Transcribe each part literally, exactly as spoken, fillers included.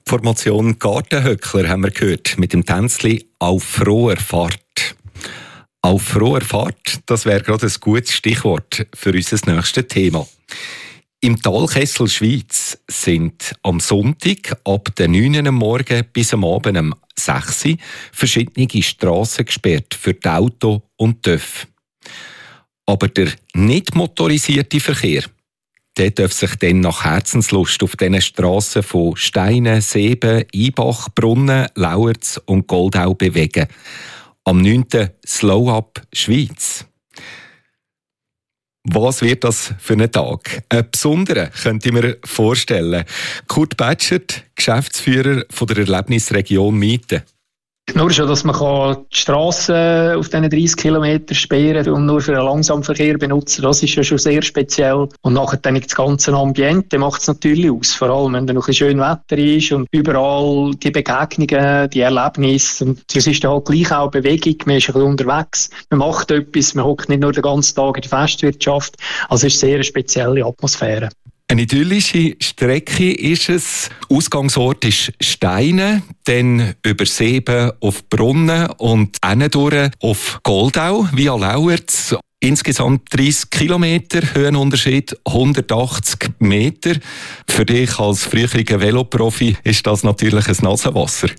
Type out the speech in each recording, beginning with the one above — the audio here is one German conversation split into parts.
Formation Gartenhöckler haben wir gehört mit dem Tänzli «Auf froher Fahrt». «Auf froher Fahrt», das wäre gerade ein gutes Stichwort für unser nächstes Thema. Im Talkessel Schweiz sind am Sonntag ab der neun Uhr am Morgen bis am Abend um sechs Uhr verschiedene Strassen gesperrt für die Auto und T Ö F. Aber der nicht motorisierte Verkehr, der darf sich dann nach Herzenslust auf diesen Strassen von Steinen, Seeben, Einbach, Brunnen, Lauerz und Goldau bewegen. Am neunten Slow Up Schweiz. Was wird das für ein Tag? Einen besonderen könnte ich mir vorstellen. Kurt Batschert, Geschäftsführer von der Erlebnisregion Mieten. Nur schon, dass man die Strassen auf diesen dreissig Kilometer sperren und nur für den Langsamverkehr benutzen, das ist ja schon sehr speziell. Und nachher dann das ganze Ambiente macht es natürlich aus. Vor allem, wenn dann noch ein schönes Wetter ist und überall die Begegnungen, die Erlebnisse. Und es ist dann halt gleich auch Bewegung, man ist ein bisschen unterwegs, man macht etwas, man hockt nicht nur den ganzen Tag in der Festwirtschaft. Also es ist eine sehr spezielle Atmosphäre. Eine idyllische Strecke ist es. Ausgangsort ist Steine, dann über Seeben auf Brunnen und hindurch auf Goldau via Lauerz. Insgesamt dreissig Kilometer, Höhenunterschied hundertachtzig Meter. Für dich als früheriger Veloprofi ist das natürlich ein Nasenwasser.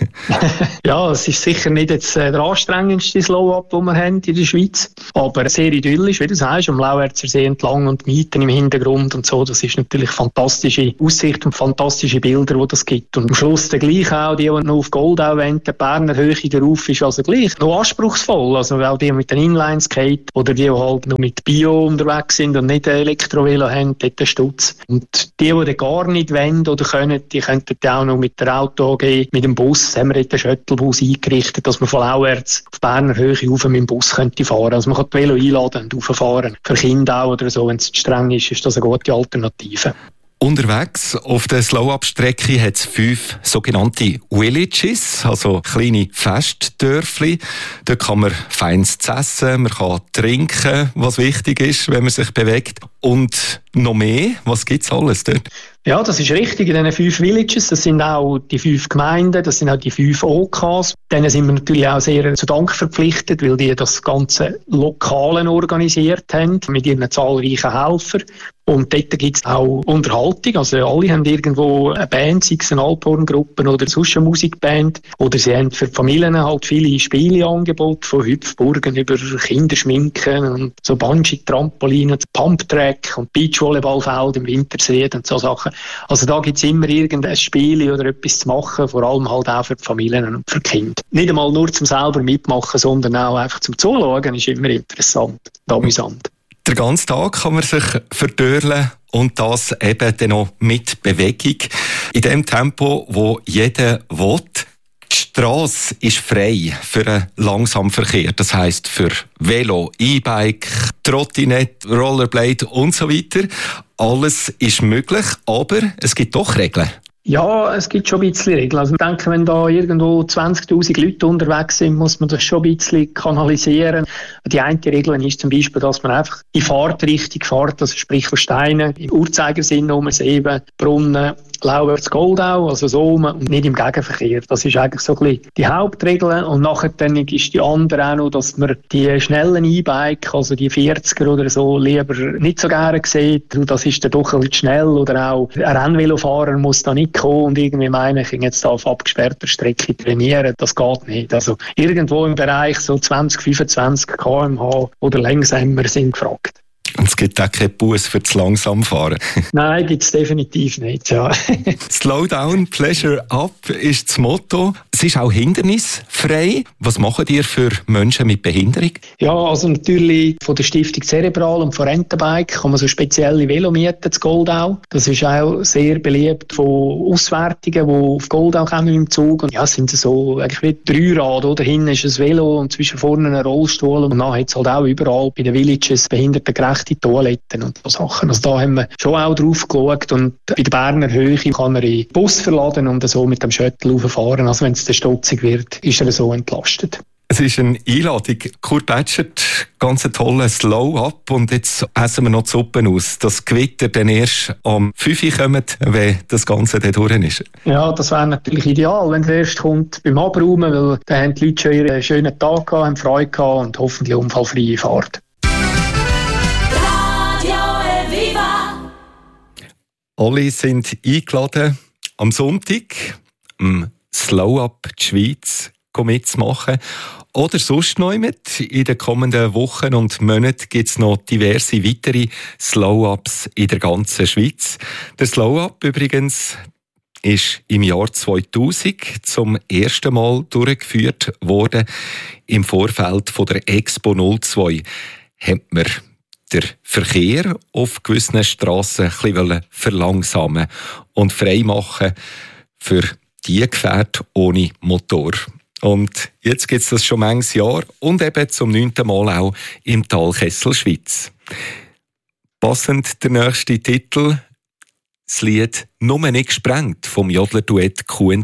Ja, es ist sicher nicht jetzt der anstrengendste Slow-Up, den wir haben in der Schweiz, aber sehr idyllisch, wie du sagst, am Lauerzer See entlang und Mieten im Hintergrund und so. Das ist natürlich fantastische Aussicht und fantastische Bilder, die das gibt. Und am Schluss dann gleich auch die, die noch auf Goldau wollen, der Berner Höhe darauf ist also gleich noch anspruchsvoll. Also auch die mit den Inline-Skate oder die, die halt noch mit Bio unterwegs sind und nicht Elektrovelo haben, dort der Stutz. Und die, die das gar nicht wollen oder können, die könnten auch noch mit der Auto gehen, mit dem Bus. Haben wir dort einen Shuttlebus eingerichtet, dass man von Lauerz auf Berner Höhe rauf mit dem Bus könnte fahren. Also man kann die Velo einladen und rauffahren. Für Kinder auch oder so, wenn es zu streng ist, ist das eine gute Alternative. Unterwegs auf der Slow-Up-Strecke hat es fünf sogenannte Villages, also kleine Festdörfli. Dort kann man feines essen, man kann trinken, was wichtig ist, wenn man sich bewegt. Und noch mehr, was gibt es alles dort? Ja, das ist richtig. In diesen fünf Villages, das sind auch die fünf Gemeinden, das sind auch die fünf O Ks. Denen sind wir natürlich auch sehr zu Dank verpflichtet, weil die das ganze Lokalen organisiert haben, mit ihren zahlreichen Helfern. Und dort gibt es auch Unterhaltung. Also alle haben irgendwo eine Band, sei es eine Alphorngruppe oder sonst eine Musikband. Oder sie haben für die Familien halt viele Spieleangebote, von Hüpfburgen über Kinderschminken und so Bungee-Trampolinen, Pumptrack und Beachvolleyballfeld im Wintersee und so Sachen. Also da gibt es immer irgendein Spiel oder etwas zu machen, vor allem halt auch für die Familien und für die Kinder. Nicht einmal nur zum selber mitmachen, sondern auch einfach zum Zuschauen, ist immer interessant und amüsant. Den ganzen Tag kann man sich verdörlen und das eben dann noch mit Bewegung. In dem Tempo, wo jeder will. Die Strasse ist frei für einen Langsamverkehr. Das heisst für Velo, E-Bike, Trottinette, Rollerblade und so weiter. Alles ist möglich, aber es gibt doch Regeln. Ja, es gibt schon ein bisschen Regeln. Also ich denke, wenn da irgendwo zwanzigtausend Leute unterwegs sind, muss man das schon ein bisschen kanalisieren. Die eine Regel ist zum Beispiel, dass man einfach in Fahrtrichtung fährt, also sprich von Steinen, im Uhrzeigersinn um Seeben, Brunnen, Lauerz, Goldau, also so rum und nicht im Gegenverkehr. Das ist eigentlich so ein bisschen die Hauptregel. Und nachher dann ist die andere auch noch, dass man die schnellen E-Bike, also die vierziger oder so, lieber nicht so gerne sieht. Das ist dann doch ein bisschen schnell. Oder auch ein Rennvelofahrer muss da nicht kommen und irgendwie meinen, ich kann jetzt da auf abgesperrter Strecke trainieren. Das geht nicht. Also irgendwo im Bereich so zwanzig, fünfundzwanzig Kilometer pro Stunde oder langsamer sind gefragt. Und es gibt auch keinen Bus für das Langsamfahren. Nein, gibt es definitiv nicht, ja. Slow down, pleasure up ist das Motto. Es ist auch hindernisfrei. Was machen ihr für Menschen mit Behinderung? Ja, also natürlich von der Stiftung Cerebral und von Rentenbike kann man so spezielle Velo mieten zu Goldau. Das ist auch sehr beliebt von Auswärtigen, die auf Goldau kommen im Zug. Und ja, es sind so eigentlich wie Dreirad, oder? Hinten ist ein Velo und zwischen vorne ein Rollstuhl. Und dann hat es halt auch überall bei den Villages behindertengerechte Toiletten und so Sachen. Also da haben wir schon auch drauf geschaut. Und bei der Berner Höhe kann man in den Bus verladen und so mit dem Shuttle rauffahren. Also wenn es dann stutzig wird, ist er so entlastet. Es ist eine Einladung. Kurt Betschert, ganz ein toller Slow-Up und jetzt essen wir noch die Suppe aus. Das Gewitter dann erst am fünf Uhr kommt, wenn das Ganze dann durch ist. Ja, das wäre natürlich ideal, wenn es erst kommt beim Abräumen, weil dann haben die Leute schon ihren schönen Tag gehabt, haben Freude gehabt und hoffentlich unfallfreie Fahrt. Alle sind eingeladen, am Sonntag im Slow-Up die Schweiz mitzumachen. Oder sonst noch mit. In den kommenden Wochen und Monaten gibt es noch diverse weitere Slow-Ups in der ganzen Schweiz. Der Slow-Up übrigens ist im Jahr zweitausend zum ersten Mal durchgeführt worden. Im Vorfeld von der Expo null zwei hat man den Verkehr auf gewissen Strassen ein bisschen verlangsamen und freimachen für die Gefährte ohne Motor. Und jetzt gibt es das schon manches Jahr und eben zum neunten Mal auch im Talkessel Schweiz. Passend der nächste Titel, das Lied «Nur nicht gesprengt» vom Jodler-Duett Q N